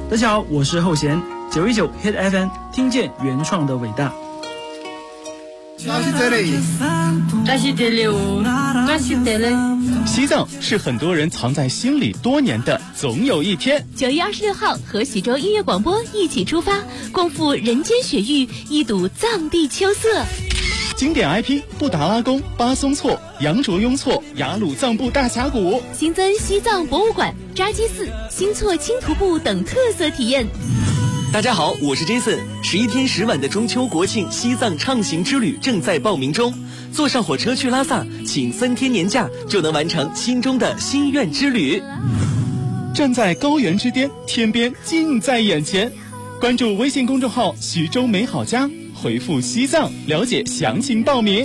大家好，我是后弦919 Hit FM， 听见原创的伟大。 西藏是很多人藏在心里多年的总有一天。 9月26号和徐州音乐广播一起出发，共赴人间雪域，一睹藏地秋色。 经典 IP 布达拉宫、巴松措、羊卓雍措、雅鲁藏布大峡谷， 新增西藏博物馆、扎基寺、新措轻徒步等特色体验。 大家好，我是 Jason。11天10晚的中秋国庆西藏畅行之旅正在报名中，坐上火车去拉萨，请3天年假就能完成心中的心愿之旅。 站在高原之巅，天边近在眼前。关注微信公众号徐州美好家，回复西藏了解详情报名。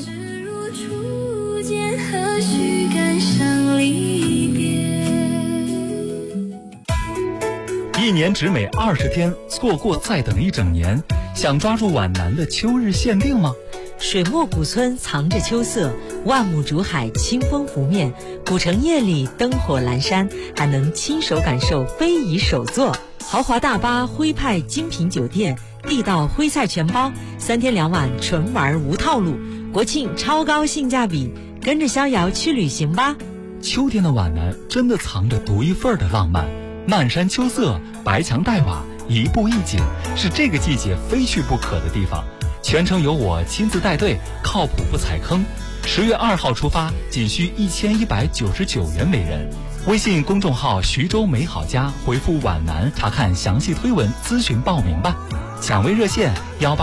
一年只美20天，错过再等一整年。想抓住皖南的秋日限定吗？ 水墨古村藏着秋色，万亩竹海清风拂面，古城夜里灯火阑珊，还能亲手感受非遗手作。豪华大巴徽派精品酒店，地道徽菜全包，3天2晚纯玩无套路，国庆超高性价比，跟着逍遥去旅行吧。 秋天的皖南真的藏着独一份的浪漫，漫山秋色，白墙黛瓦，一步一景，是这个季节非去不可的地方。全程由我亲自带队，靠谱不踩坑。10月2号出发，仅需1199元每人。微信公众号徐州美好家，回复皖南查看详细推文，咨询报名吧。抢位热线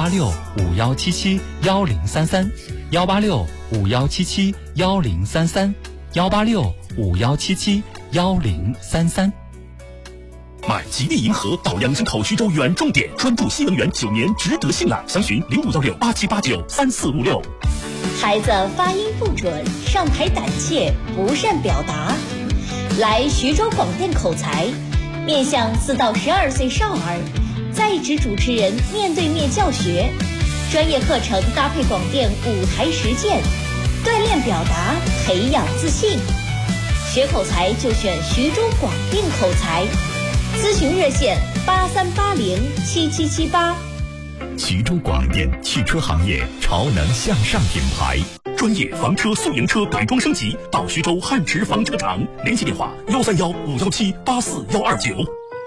18651771033，18651771033，18651771033。 买吉利银河到阳澄口徐州远重点，专注新能源9年，值得信赖。详询051687893456。 孩子发音不准，上台胆怯，不善表达，来徐州广电口才，面向4到12岁少儿，在职主持人面对面教学，专业课程搭配广电舞台实践，锻炼表达，培养自信。学口才就选徐州广电口才。咨询热线83807778。 徐州广电汽车行业潮能向上品牌，专业房车、宿营车改装升级，到徐州汉驰房车场，联系电话131-517-84129。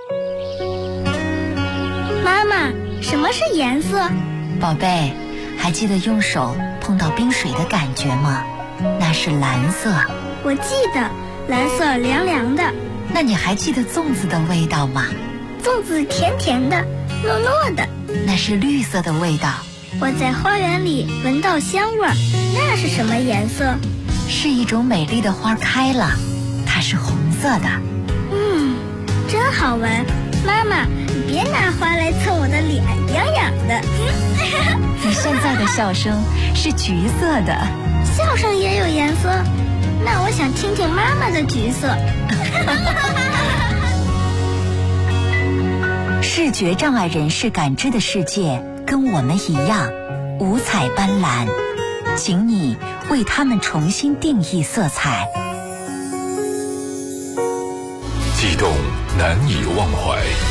妈妈，什么是颜色？ 宝贝，还记得用手碰到冰水的感觉吗？那是蓝色。 我记得，蓝色凉凉的。 那你还记得粽子的味道吗？ 粽子甜甜的，糯糯的。 那是绿色的味道。 我在花园里闻到香味儿，那是什么颜色？ 是一种美丽的花开了，它是红色的。 真好闻。妈妈，你别拿花来蹭我的脸，痒痒的。 你现在的笑声是橘色的。 笑声也有颜色？那我想听听妈妈的橘色。 视觉障碍人士感知的世界跟我们一样五彩斑斓，请你为他们重新定义色彩。 激动难以忘怀，